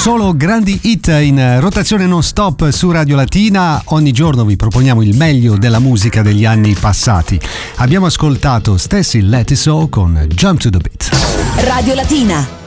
solo grandi hit in rotazione non stop su Radio Latina. Ogni giorno vi proponiamo il meglio della musica degli anni passati. Abbiamo ascoltato Stacy Lattisaw con Jump to the Beat. Radio Latina,